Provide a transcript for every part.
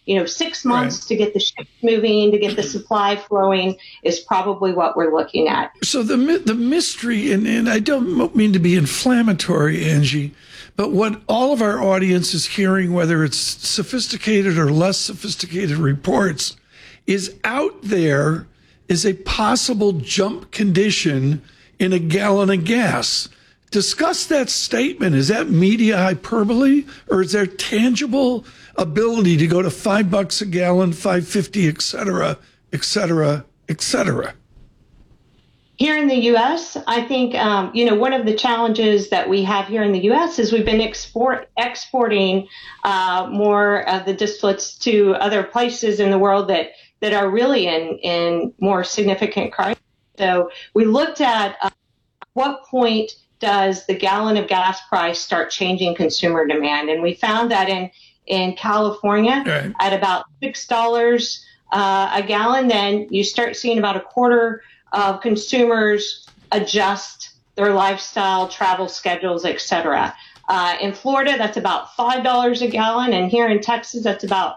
6 months to get the ships moving, to get the supply flowing is probably what we're looking at. So the mystery, and I don't mean to be inflammatory, Angie, but what all of our audience is hearing, whether it's sophisticated or less sophisticated reports, is out there is a possible jump condition in a gallon of gas. Discuss that statement. Is that media hyperbole, or is there tangible ability to go to $5 a gallon, $5.50, et cetera, et cetera, et cetera? Here in the U.S., I think, one of the challenges that we have here in the U.S. is we've been exporting more of the distillates to other places in the world that are really in more significant crisis. So we looked at what point does the gallon of gas price start changing consumer demand? And we found that in California at about $6 a gallon, then you start seeing about a quarter of consumers adjust their lifestyle, travel schedules, et cetera. In Florida, that's about $5 a gallon. And here in Texas, that's about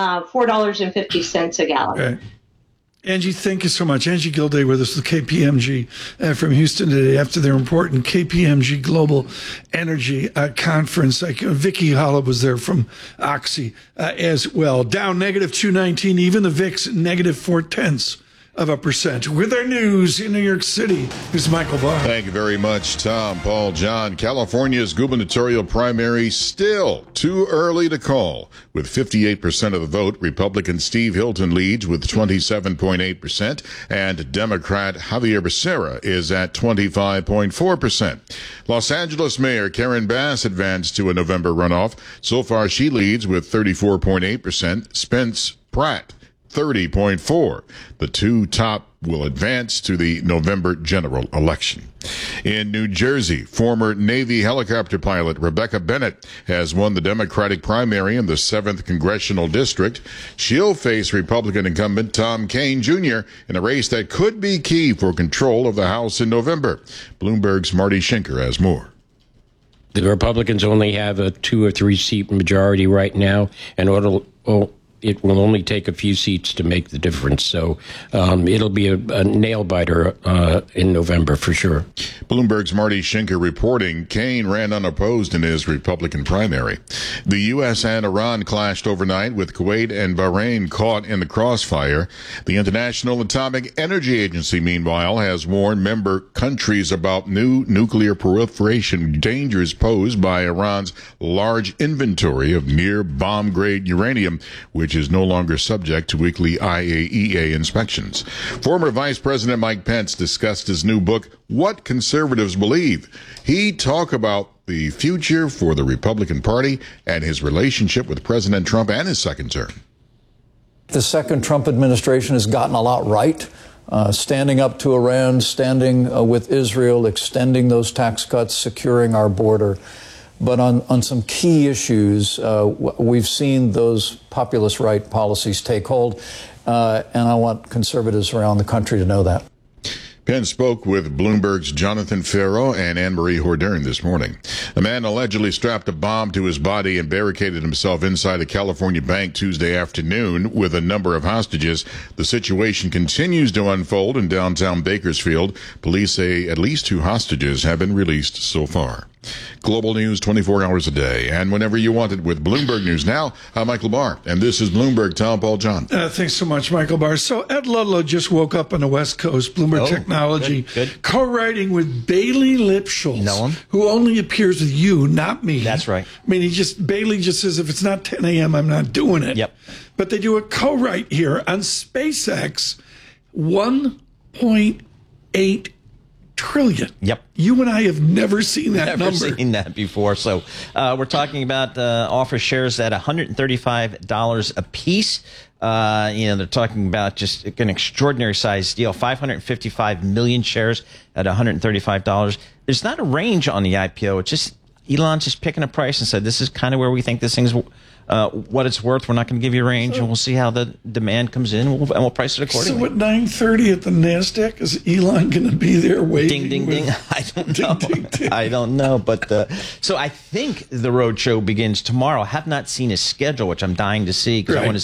$4.50 a gallon. Right. Angie, thank you so much. Angie Gilday with us with KPMG from Houston today after their important KPMG Global Energy Conference. Vicki Holla was there from Oxy as well. Down negative 219, even the VIX negative 0.4%. With our news in New York City, here's Michael Barr. Thank you very much, Tom, Paul, John. California's gubernatorial primary still too early to call. With 58% of the vote, Republican Steve Hilton leads with 27.8%, and Democrat Javier Becerra is at 25.4%. Los Angeles Mayor Karen Bass advanced to a November runoff. So far, she leads with 34.8%. Spence Pratt 30.4. The two top will advance to the November general election. In New Jersey, former Navy helicopter pilot Rebecca Bennett has won the Democratic primary in the 7th Congressional District. She'll face Republican incumbent Tom Kean Jr. in a race that could be key for control of the House in November. Bloomberg's Marty Schinker has more. The Republicans only have a 2 or 3 seat majority right now, and it will only take a few seats to make the difference. So it'll be a nail-biter in November for sure. Bloomberg's Marty Schinker reporting Kean ran unopposed in his Republican primary. The U.S. and Iran clashed overnight, with Kuwait and Bahrain caught in the crossfire. The International Atomic Energy Agency, meanwhile, has warned member countries about new nuclear proliferation dangers posed by Iran's large inventory of near bomb-grade uranium, which is no longer subject to weekly IAEA inspections. Former Vice President Mike Pence discussed his new book, What Conservatives Believe. He talked about the future for the Republican Party and his relationship with President Trump and his second term. The second Trump administration has gotten a lot right, standing up to Iran, standing with Israel, extending those tax cuts, securing our border. But on some key issues, we've seen those populist right policies take hold, and I want conservatives around the country to know that. Pence spoke with Bloomberg's Jonathan Ferro and Anne-Marie Hordern this morning. A man allegedly strapped a bomb to his body and barricaded himself inside a California bank Tuesday afternoon with a number of hostages. The situation continues to unfold in downtown Bakersfield. Police say at least 2 hostages have been released so far. Global news 24 hours a day and whenever you want it with Bloomberg News Now. I'm Michael Barr, and this is Bloomberg. Tom, Paul, John. Thanks so much, Michael Barr. So Ed Ludlow just woke up on the West Coast, Bloomberg Technology, good. Co-writing with Bailey Lipschultz, know him? who only appears with you, not me. That's right. I mean, Bailey just says, if it's not 10 a.m., I'm not doing it. Yep. But they do a co-write here on SpaceX, 1.8 trillion. Yep. You and I have never seen that number. Never seen that before. So we're talking about offer shares at $135 a piece. They're talking about just an extraordinary size deal, 555 million shares at $135. There's not a range on the IPO. It's just Elon just picking a price and said, this is kind of where we think this thing's what it's worth. We're not going to give you a range, and we'll see how the demand comes in, and we'll price it accordingly. So at 9:30 at the NASDAQ, is Elon going to be there waiting? Ding, ding, ding. I don't know. Ding. I don't know. But so I think the roadshow begins tomorrow. I have not seen his schedule, which I'm dying to see because I want to